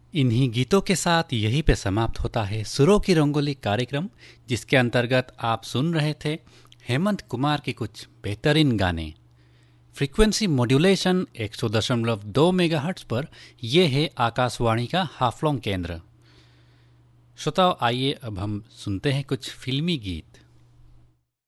इन्हीं गीतों के साथ यहीं पे समाप्त होता है सुरों की रंगोली कार्यक्रम, जिसके अंतर्गत आप सुन रहे थे हेमंत कुमार के कुछ बेहतरीन गाने। फ्रीक्वेंसी मॉड्यूलेशन 100.2 मेगाहर्ट्ज पर यह है आकाशवाणी का हाफलोंग केंद्र। श्रोताओ, आइए अब हम सुनते हैं कुछ फिल्मी गीत।